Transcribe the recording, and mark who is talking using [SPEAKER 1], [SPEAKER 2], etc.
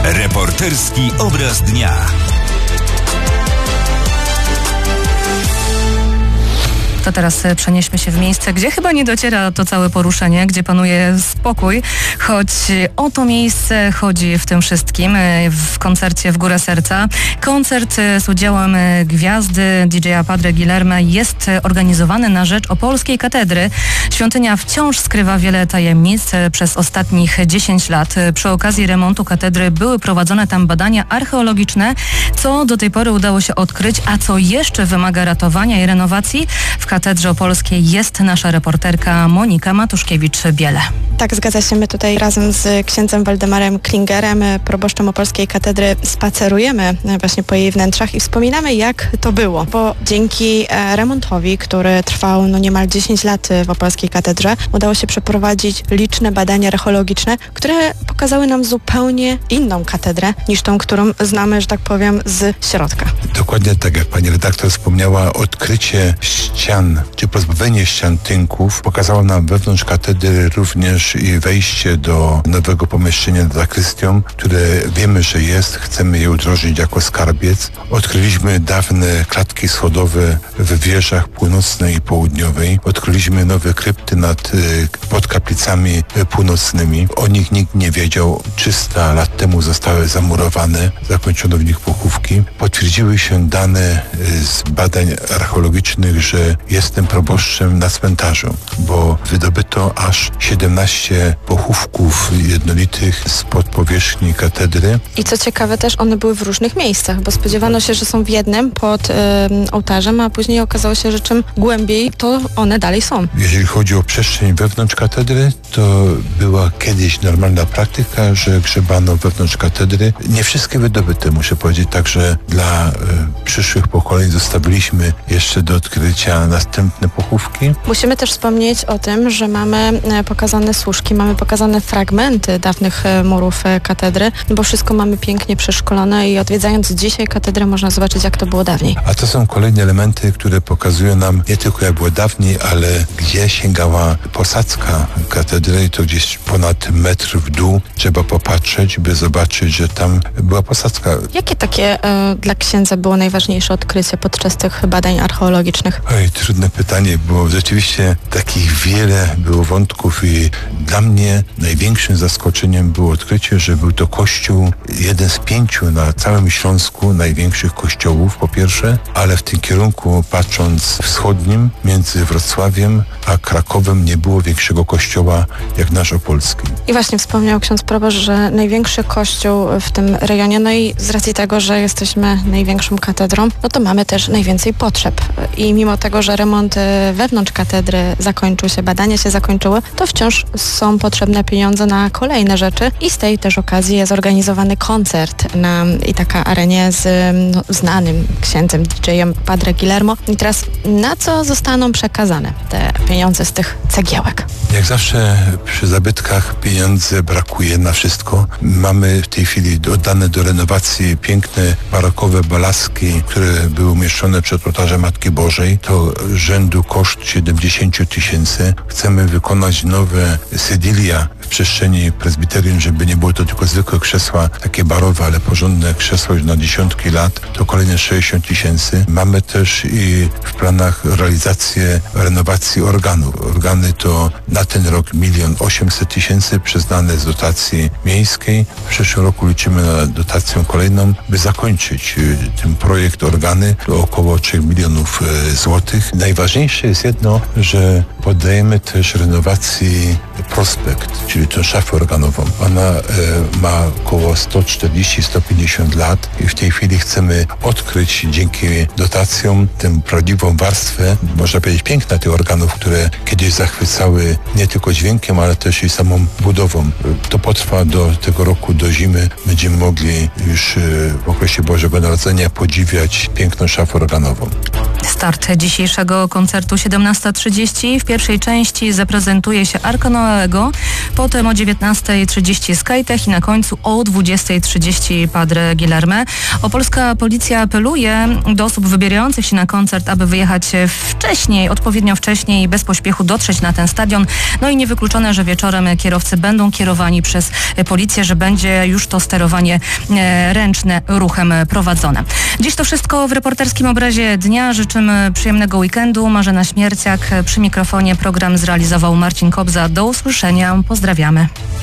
[SPEAKER 1] Reporterski obraz dnia.
[SPEAKER 2] To teraz przenieśmy się w miejsce, gdzie chyba nie dociera to całe poruszenie, gdzie panuje spokój, choć o to miejsce chodzi w tym wszystkim, w koncercie W Górę Serca. Koncert z udziałem gwiazdy DJ-a Padre Guilherme jest organizowany na rzecz Opolskiej Katedry. Świątynia wciąż skrywa wiele tajemnic przez ostatnich 10 lat. Przy okazji remontu katedry były prowadzone tam badania archeologiczne, co do tej pory udało się odkryć, a co jeszcze wymaga ratowania i renowacji. W Katedrze Opolskiej jest nasza reporterka Monika Matuszkiewicz-Biele.
[SPEAKER 3] Tak, zgadza się. My tutaj razem z księdzem Waldemarem Klingerem, proboszczem Opolskiej Katedry, spacerujemy właśnie po jej wnętrzach i wspominamy, jak to było. Bo dzięki remontowi, który trwał niemal 10 lat w Opolskiej Katedrze, udało się przeprowadzić liczne badania archeologiczne, które pokazały nam zupełnie inną katedrę niż tą, którą znamy, że tak powiem, z środka.
[SPEAKER 4] Dokładnie tak, jak pani redaktor wspomniała, odkrycie ścian, czy pozbawienie ścian tynków pokazało nam wewnątrz katedry również i wejście do nowego pomieszczenia nad zakrystią, które wiemy, że jest, chcemy je udrożnić jako skarbiec. Odkryliśmy dawne klatki schodowe w wieżach północnej i południowej. Odkryliśmy nowe krypty pod kaplicami północnymi. O nich nikt nie wiedział. 300 lat temu zostały zamurowane, zakończono w nich pochówki. Potwierdziły się dane z badań archeologicznych, że jestem proboszczem na cmentarzu, bo wydobyto aż 17 pochówków jednolitych spod powierzchni katedry.
[SPEAKER 3] I co ciekawe też, one były w różnych miejscach, bo spodziewano się, że są w jednym pod ołtarzem, a później okazało się, że czym głębiej, to one dalej są.
[SPEAKER 4] Jeżeli chodzi o przestrzeń wewnątrz katedry, to była kiedyś normalna praktyka, że grzebano wewnątrz katedry. Nie wszystkie wydobyte, muszę powiedzieć, także dla przyszłych pokoleń zostawiliśmy jeszcze do odkrycia następne pochówki.
[SPEAKER 3] Musimy też wspomnieć o tym, że mamy pokazane służki, mamy pokazane fragmenty dawnych murów katedry, bo wszystko mamy pięknie przeszkolone i odwiedzając dzisiaj katedrę można zobaczyć, jak to było dawniej.
[SPEAKER 4] A to są kolejne elementy, które pokazują nam nie tylko jak było dawniej, ale gdzie sięgała posadzka katedry i to gdzieś ponad metr w dół. Trzeba popatrzeć, by zobaczyć, że tam była posadzka.
[SPEAKER 3] Jakie takie dla księdza było najważniejsze odkrycie podczas tych badań archeologicznych?
[SPEAKER 4] Oj, trudne pytanie, bo rzeczywiście takich wiele było wątków i dla mnie największym zaskoczeniem było odkrycie, że był to kościół, jeden z 5 na całym Śląsku największych kościołów, po pierwsze, ale w tym kierunku, patrząc wschodnim, między Wrocławiem a Krakowem nie było większego kościoła jak nasz opolski.
[SPEAKER 3] I właśnie wspomniał ksiądz proboszcz, że największy kościół w tym rejonie, no i z racji tego, że jesteśmy największą katedrą, no to mamy też najwięcej potrzeb. I mimo tego, że remont wewnątrz katedry zakończył się, badania się zakończyły, to wciąż są potrzebne pieniądze na kolejne rzeczy i z tej też okazji jest organizowany koncert na Ithaca Arenie z znanym księdzem DJ-em Padre Guilherme. I teraz na co zostaną przekazane te pieniądze z tych cegiełek?
[SPEAKER 4] Jak zawsze przy zabytkach pieniędzy brakuje na wszystko. Mamy w tej chwili oddane do renowacji piękne barokowe balaski, które były umieszczone przed ołtarzem Matki Bożej. To rzędu koszt 70 000. Chcemy wykonać nowe sedylia w przestrzeni prezbiterium, żeby nie było to tylko zwykłe krzesła, takie barowe, ale porządne krzesła już na dziesiątki lat. To kolejne 60 000. Mamy też i w planach realizację renowacji organów. Organy to na ten rok 1 800 000 przyznane z dotacji miejskiej. W przyszłym roku liczymy na dotację kolejną, by zakończyć ten projekt organy. To około 3 milionów złotych. Najważniejsze jest jedno, że poddajemy też renowacji prospekt, czyli tę szafę organową. Ona ma około 140-150 lat i w tej chwili chcemy odkryć dzięki dotacjom tę prawdziwą warstwę, można powiedzieć piękna tych organów, które kiedyś zachwycały nie tylko dźwiękiem, ale też i samą budową. To potrwa do tego roku, do zimy. Będziemy mogli już w okresie Bożego Narodzenia podziwiać piękną szafę organową.
[SPEAKER 2] Start dzisiejszego koncertu 17:30. W pierwszej części zaprezentuje się Arco Noego, potem o 19:30 Skytech i na końcu o 20:30 Padre Guilherme. Opolska policja apeluje do osób wybierających się na koncert, aby wyjechać wcześniej, odpowiednio wcześniej i bez pośpiechu dotrzeć na ten stadion. No i niewykluczone, że wieczorem kierowcy będą kierowani przez policję, że będzie już to sterowanie ręczne ruchem prowadzone. Dziś to wszystko w reporterskim obrazie dnia. Życzymy przyjemnego weekendu. Marzena Śmierciak przy mikrofonie. Program zrealizował Marcin Kobza. Do usłyszenia. Pozdrawiamy.